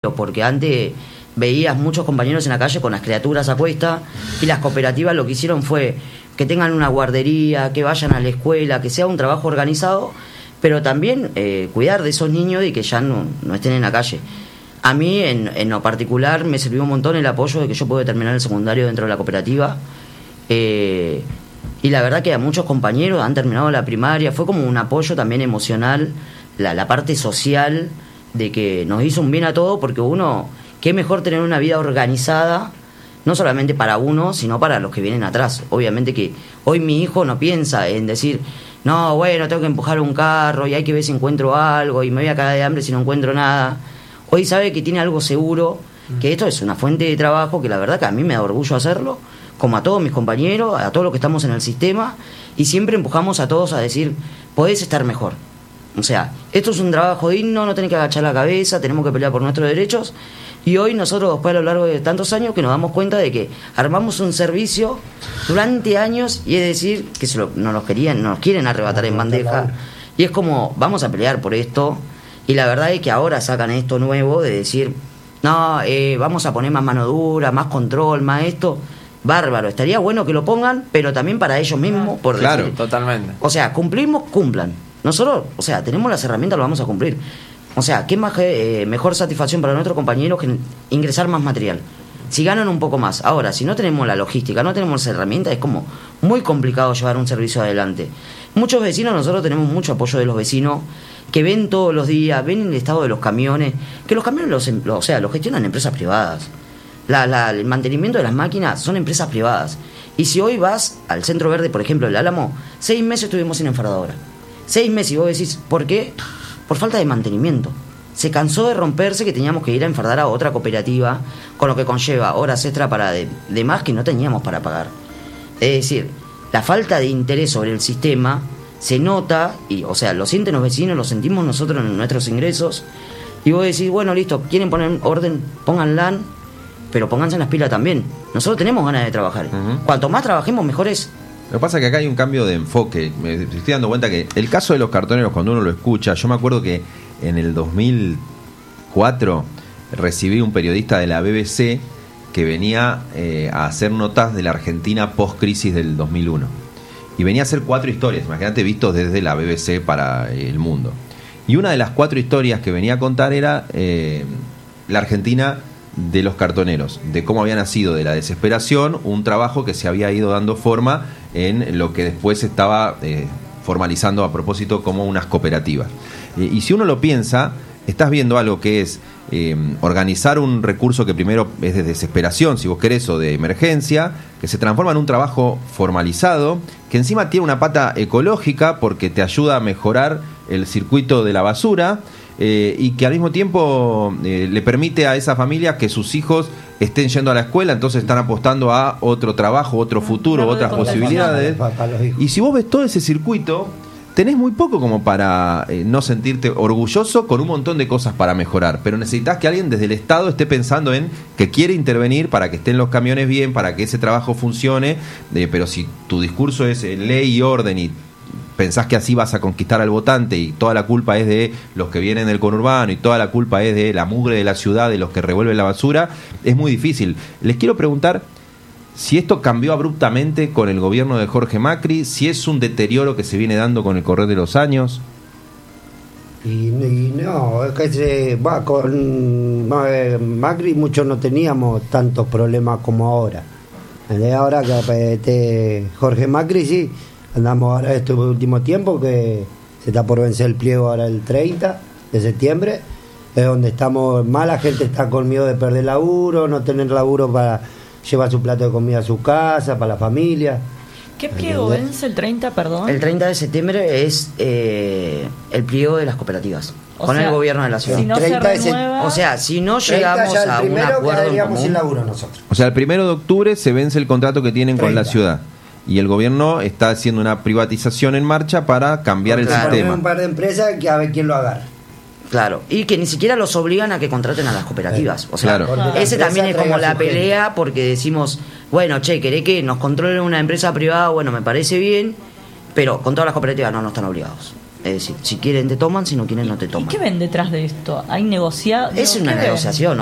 porque antes veías muchos compañeros en la calle con las criaturas a cuesta, y las cooperativas lo que hicieron fue que tengan una guardería, que vayan a la escuela, que sea un trabajo organizado, pero también cuidar de esos niños y que ya no estén en la calle. A mí, en lo particular, me sirvió un montón el apoyo de que yo pude terminar el secundario dentro de la cooperativa. Y la verdad que a muchos compañeros han terminado la primaria. Fue como un apoyo también emocional, la parte social, de que nos hizo un bien a todos, porque uno, qué mejor tener una vida organizada, no solamente para uno, sino para los que vienen atrás. Obviamente que hoy mi hijo no piensa en decir, no, bueno, tengo que empujar un carro y hay que ver si encuentro algo y me voy a caer de hambre si no encuentro nada. Hoy sabe que tiene algo seguro, que esto es una fuente de trabajo que la verdad que a mí me da orgullo hacerlo, como a todos mis compañeros, a todos los que estamos en el sistema, y siempre empujamos a todos a decir, podés estar mejor. O sea, esto es un trabajo digno, no tenés que agachar la cabeza, tenemos que pelear por nuestros derechos, y hoy nosotros, después a lo largo de tantos años, que nos damos cuenta de que armamos un servicio durante años, y es decir, que no nos quieren arrebatar en bandeja, y es como, vamos a pelear por esto, y la verdad es que ahora sacan esto nuevo de decir, no, vamos a poner más mano dura, más control, más esto. Bárbaro, estaría bueno que lo pongan, pero también para ellos mismos, por claro, decir, totalmente. O sea, cumplan. Nosotros, o sea, tenemos las herramientas, lo vamos a cumplir. O sea, qué mejor satisfacción para nuestros compañeros que ingresar más material. Si ganan un poco más. Ahora, si no tenemos la logística, no tenemos las herramientas, es como muy complicado llevar un servicio adelante. Muchos vecinos, nosotros tenemos mucho apoyo de los vecinos, que ven todos los días, ven el estado de los camiones, que los camiones los gestionan empresas privadas. El mantenimiento de las máquinas son empresas privadas. Y si hoy vas al Centro Verde, por ejemplo, el Álamo, 6 meses estuvimos sin enfardadora. 6 meses, y vos decís, ¿por qué? Por falta de mantenimiento. Se cansó de romperse, que teníamos que ir a enfardar a otra cooperativa, con lo que conlleva horas extra para de más que no teníamos para pagar. Es decir, la falta de interés sobre el sistema se nota, y, o sea, lo sienten los vecinos, lo sentimos nosotros en nuestros ingresos, y vos decís, bueno, listo, quieren poner orden, pónganla, pero pónganse en las pilas también. Nosotros tenemos ganas de trabajar. Cuanto más trabajemos, mejor es. Lo que pasa es que acá hay un cambio de enfoque. Me estoy dando cuenta que el caso de los cartoneros, cuando uno lo escucha, yo me acuerdo que en el 2004 recibí un periodista de la BBC que venía a hacer notas de la Argentina post-crisis del 2001. Y venía a hacer 4 historias, imagínate, vistos desde la BBC para el mundo. Y una de las 4 historias que venía a contar era la Argentina de los cartoneros, de cómo había nacido de la desesperación un trabajo que se había ido dando forma en lo que después se estaba formalizando a propósito como unas cooperativas. Y si uno lo piensa, estás viendo algo que es organizar un recurso que primero es de desesperación, si vos querés, o de emergencia, que se transforma en un trabajo formalizado, que encima tiene una pata ecológica porque te ayuda a mejorar el circuito de la basura, y que al mismo tiempo le permite a esas familias que sus hijos estén yendo a la escuela, entonces están apostando a otro trabajo, otro futuro, otras posibilidades. Y si vos ves todo ese circuito, tenés muy poco como para no sentirte orgulloso, con un montón de cosas para mejorar, pero necesitas que alguien desde el Estado esté pensando en que quiere intervenir para que estén los camiones bien, para que ese trabajo funcione, pero si tu discurso es ley y orden y pensás que así vas a conquistar al votante y toda la culpa es de los que vienen del conurbano y toda la culpa es de la mugre de la ciudad, de los que revuelven la basura, es muy difícil. Les quiero preguntar si esto cambió abruptamente con el gobierno de Jorge Macri, si es un deterioro que se viene dando con el correr de los años. Y no, es que con Macri muchos no teníamos tantos problemas como ahora. Ahora que Jorge Macri sí, andamos ahora este último tiempo que se está por vencer el pliego ahora el 30 de septiembre, es donde estamos, más la gente está con miedo de perder laburo, no tener laburo para llevar su plato de comida a su casa, para la familia. ¿Qué pliego vence el 30, perdón? El 30 de septiembre es el pliego de las cooperativas, con el gobierno de la ciudad. Si no se renueva, o sea, si no llegamos a un acuerdo en común, sin laburo nosotros. O sea, el 1 de octubre se vence el contrato que tienen 30. Con la ciudad. Y el gobierno está haciendo una privatización en marcha para cambiar el sistema. Un par de empresas que a ver quién lo agarra. Claro, y que ni siquiera los obligan a que contraten a las cooperativas. O sea, claro. Ese también es como la pelea, porque decimos, bueno, che, ¿querés que nos controle una empresa privada? Bueno, me parece bien, pero con todas las cooperativas no están obligados. Es decir, si quieren te toman, si no quieren no te ¿Y toman. qué ven detrás de esto? ¿Hay negociado? Es una ¿Qué ven? negociación,